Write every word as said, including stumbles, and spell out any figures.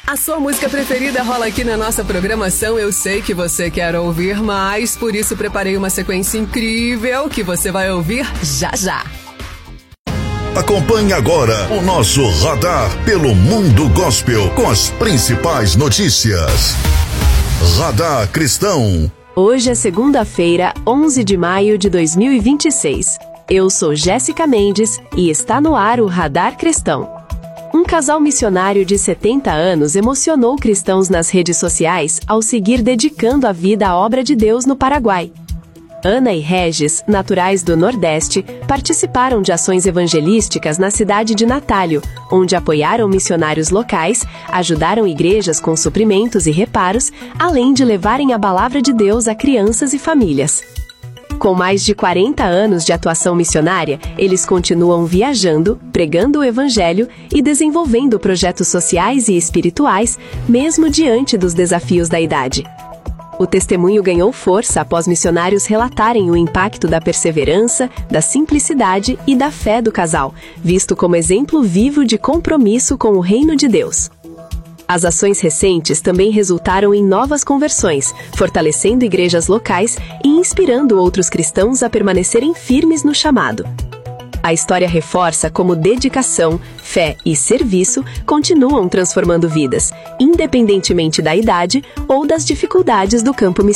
A sua música preferida rola aqui na nossa programação. Eu sei que você quer ouvir mais, por isso preparei uma sequência incrível que você vai ouvir já já. Acompanhe agora o nosso Radar pelo Mundo Gospel com as principais notícias. Radar Cristão. Hoje é segunda-feira, onze de maio de dois mil e vinte e seis. Eu sou Jéssica Mendes e está no ar o Radar Cristão. Um casal missionário de setenta anos emocionou cristãos nas redes sociais ao seguir dedicando a vida à obra de Deus no Paraguai. Ana e Regis, naturais do Nordeste, participaram de ações evangelísticas na cidade de Natalio, onde apoiaram missionários locais, ajudaram igrejas com suprimentos e reparos, além de levarem a palavra de Deus a crianças e famílias. Com mais de quarenta anos de atuação missionária, eles continuam viajando, pregando o Evangelho e desenvolvendo projetos sociais e espirituais, mesmo diante dos desafios da idade. O testemunho ganhou força após missionários relatarem o impacto da perseverança, da simplicidade e da fé do casal, visto como exemplo vivo de compromisso com o reino de Deus. As ações recentes também resultaram em novas conversões, fortalecendo igrejas locais e inspirando outros cristãos a permanecerem firmes no chamado. A história reforça como dedicação, fé e serviço continuam transformando vidas, independentemente da idade ou das dificuldades do campo missionário.